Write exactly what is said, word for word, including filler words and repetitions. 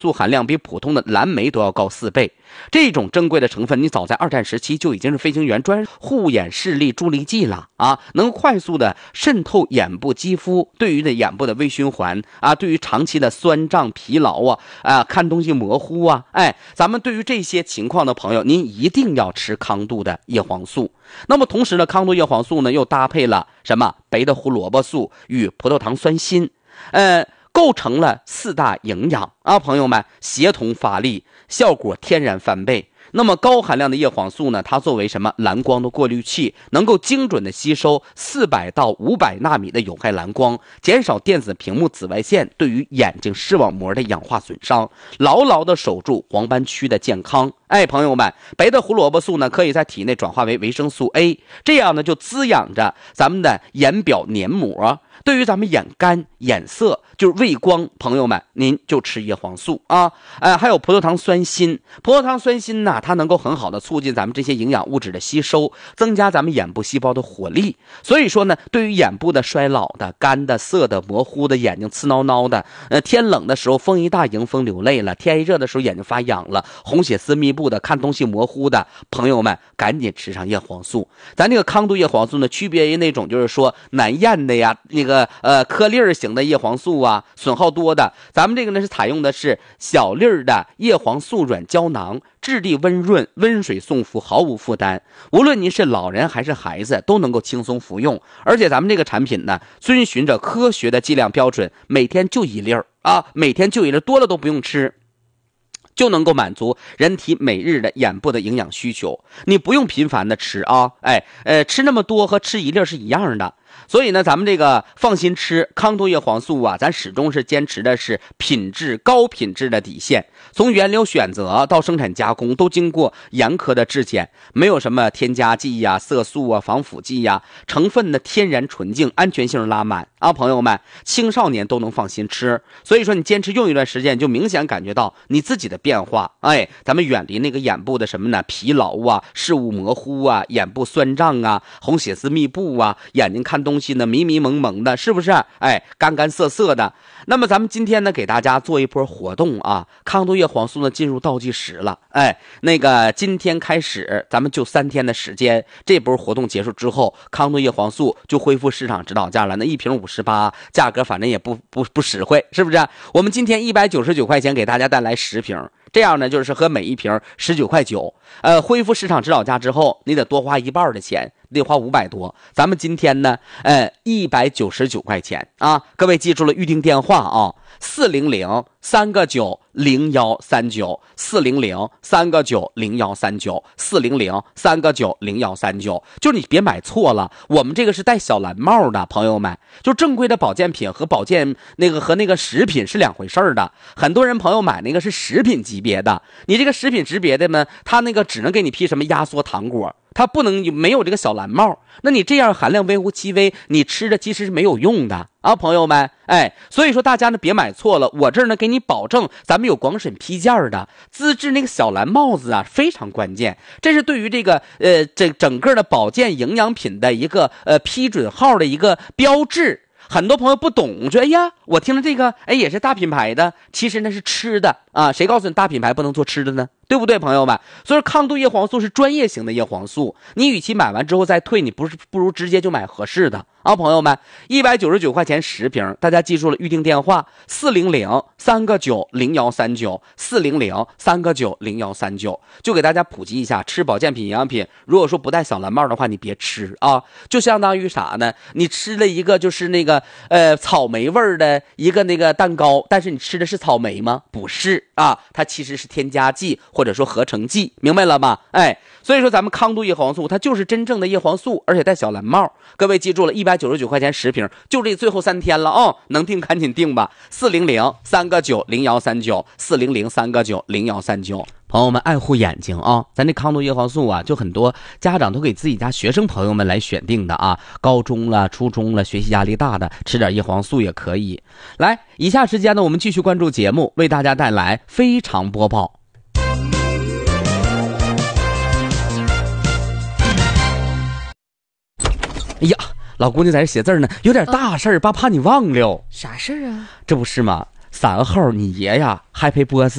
素含量比普通的蓝莓都要高四倍。这种珍贵的成分，你早在二战时期就已经是飞行员专护眼视力助力剂了啊，能快速的渗透眼部肌肤，对于的眼部的微循环啊，对于长期的酸胀疲劳啊啊看东西模糊啊，哎，咱们对于这些情况的朋友，您一定要吃康度的叶黄素。那么同时呢，康度叶黄素呢又搭配了什么白的胡萝卜素与葡萄糖酸锌，呃。构成了四大营养啊，朋友们，协同发力，效果天然翻倍。那么高含量的叶黄素呢，它作为什么蓝光的过滤器，能够精准的吸收四百到五百纳米的有害蓝光，减少电子屏幕紫外线对于眼睛视网膜的氧化损伤，牢牢的守住黄斑区的健康。哎，朋友们，白的胡萝卜素呢，可以在体内转化为维生素 A， 这样呢就滋养着咱们的眼表黏膜，对于咱们眼干眼涩就是畏光，朋友们您就吃叶黄素啊。呃，还有葡萄糖酸锌，葡萄糖酸锌呢，它能够很好的促进咱们这些营养物质的吸收，增加咱们眼部细胞的活力。所以说呢，对于眼部的衰老的、干的、涩的、模糊的、眼睛刺挠挠的，呃，天冷的时候风一大迎风流泪了，天一热的时候眼睛发痒了，红血丝密布的，看东西模糊的，朋友们赶紧吃上叶黄素。咱这个康度叶黄素呢，区别于那种就是说难咽的呀，那个呃颗粒型的叶黄素啊，损耗多的，咱们这个呢是采用的是小粒的叶黄素软胶囊，质地温润，温水送服，毫无负担。无论您是老人还是孩子，都能够轻松服用。而且咱们这个产品呢，遵循着科学的剂量标准，每天就一粒儿啊，每天就一粒，多了都不用吃。就能够满足人体每日的眼部的营养需求，你不用频繁的吃啊，哎，呃，吃那么多和吃一粒是一样的。所以呢，咱们这个放心吃康度叶黄素啊，咱始终是坚持的是品质高品质的底线，从原料选择到生产加工都经过严苛的质检，没有什么添加剂呀、色素啊、防腐剂呀，成分的天然纯净，安全性拉满啊，朋友们，青少年都能放心吃。所以说你坚持用一段时间，就明显感觉到你自己的变化。哎，咱们远离那个眼部的什么呢？疲劳啊、视物模糊啊、眼部酸胀啊、红血丝密布啊、眼睛看东西呢迷迷蒙蒙的，是不是？哎，干干涩涩的。那么咱们今天呢，给大家做一波活动啊，康度叶黄素呢进入倒计时了。哎，那个今天开始，咱们就三天的时间，这波活动结束之后，康度叶黄素就恢复市场指导价了。那一瓶五十八，价格反正也不不不实惠，是不是？我们今天一百九十九块钱给大家带来十瓶。这样呢，就是和每一瓶十九块九，呃，恢复市场指导价之后，你得多花一半的钱，你得花五百多。咱们今天呢，呃，一百九十九块钱啊，各位记住了预定电话啊，四零零三个九零幺三九，四零零三个九零幺三九，四零零三个九零幺三九，就你别买错了，我们这个是戴小蓝帽的朋友们，就正规的保健品和保健那个和那个食品是两回事儿的。很多人朋友买那个是食品级别的，你这个食品级别的呢，它那个只能给你批什么压缩糖果，它不能没有这个小蓝帽，那你这样含量微乎其微，你吃的其实是没有用的啊，朋友们，哎，所以说大家呢别买错了，我这儿呢给你保证，咱们有广审批件的，资质那个小蓝帽子啊非常关键，这是对于这个呃这整个的保健营养品的一个呃批准号的一个标志。很多朋友不懂，说哎呀，我听了这个，哎也是大品牌的，其实那是吃的啊，谁告诉你大品牌不能做吃的呢？对不对，朋友们？所以康度叶黄素是专业型的叶黄素，你与其买完之后再退，你不是不如直接就买合适的啊，朋友们，一百九十九块钱十瓶，大家记住了预定电话四零零三个九零幺三九，四零零三个九零幺三九，就给大家普及一下，吃保健品营养品，如果说不戴小蓝帽的话，你别吃啊，就相当于啥呢？你吃了一个就是那个呃草莓味儿的一个那个蛋糕，但是你吃的是草莓吗？不是啊，它其实是添加剂或者说合成剂，明白了吗？哎，所以说咱们康度叶黄素它就是真正的叶黄素，而且带小蓝帽。各位记住了，一百九十九块钱十瓶，就这最后三天了啊、哦！能订赶紧订吧，四零零三个九零幺三九，四零零三个九零幺三九。朋友们爱护眼睛啊，咱这康度叶黄素啊，就很多家长都给自己家学生朋友们来选定的啊，高中了、初中了，学习压力大的，吃点叶黄素也可以。来，以下时间呢，我们继续关注节目，为大家带来非常播报。哎呀，老姑娘在这写字呢，有点大事儿，爸怕你忘了。 啥事儿啊？ 这不是吗？ 三号你爷呀还陪波斯。